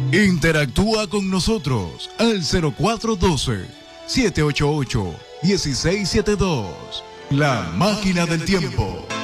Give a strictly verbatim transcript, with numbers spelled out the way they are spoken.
Interactúa con nosotros al cero cuatro uno dos, siete ocho ocho, uno seis siete dos. La máquina del tiempo.